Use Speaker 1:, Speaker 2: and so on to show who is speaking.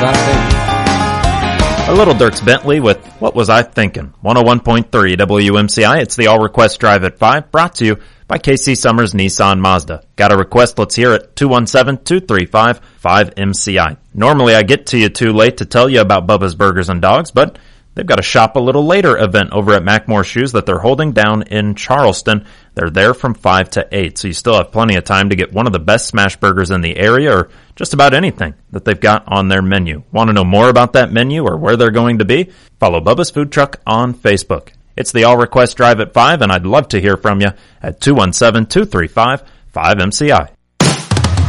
Speaker 1: A Little Dirks Bentley with What Was I Thinking? 101.3 WMCI. It's the All Request Drive at 5, brought to you by KC Summers Nissan Mazda. Got a request? Let's hear it. 217-235-5MCI. Normally I get to you too late to tell you about Bubba's Burgers and Dogs, but they've got a Shop a Little Later event over at Mackmore Shoes that they're holding down in Charleston. They're there from 5 to 8, so you still have plenty of time to get one of the best smash burgers in the area or just about anything that they've got on their menu. Want to know more about that menu or where they're going to be? Follow Bubba's Food Truck on Facebook. It's the All Request Drive at 5, and I'd love to hear from you at 217-235-5MCI.